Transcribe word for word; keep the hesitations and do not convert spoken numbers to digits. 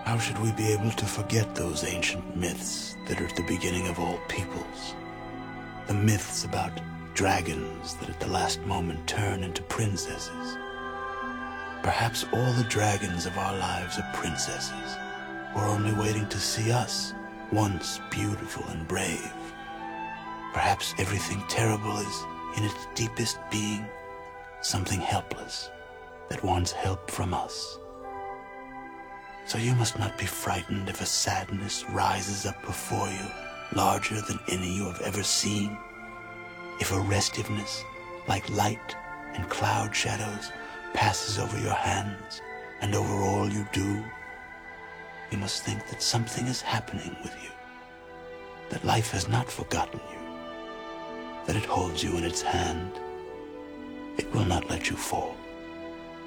How should we be able to forget those ancient myths that are at the beginning of all peoples? The myths about dragons that at the last moment turn into princesses. Perhaps all the dragons of our lives are princesses who are only waiting to see us, once beautiful and brave. Perhaps everything terrible is, in its deepest being, something helpless that wants help from us. So you must not be frightened if a sadness rises up before you, larger than any you have ever seen. If a restiveness, like light and cloud shadows, passes over your hands and over all you do, you must think that something is happening with you, that life has not forgotten you, that it holds you in its hand. It will not let you fall.